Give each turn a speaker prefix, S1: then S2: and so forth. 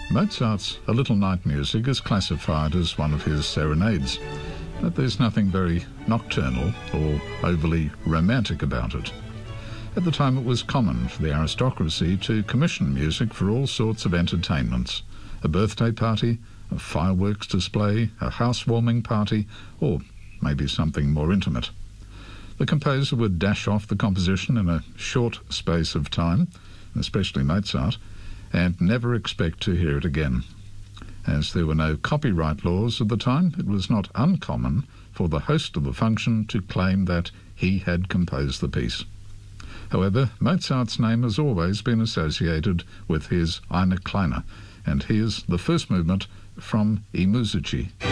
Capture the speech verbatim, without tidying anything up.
S1: Mozart's A Little Night Music is classified as one of his serenades, but there's nothing very nocturnal or overly romantic about it. At the time, it was common for the aristocracy to commission music for all sorts of entertainments: a birthday party, a fireworks display, a housewarming party, or maybe something more intimate. The composer would dash off the composition in a short space of time, especially Mozart, and never expect to hear it again. As there were no copyright laws at the time, it was not uncommon for the host of the function to claim that he had composed the piece. However, Mozart's name has always been associated with his Eine Kleine, and here's the first movement from I Musici.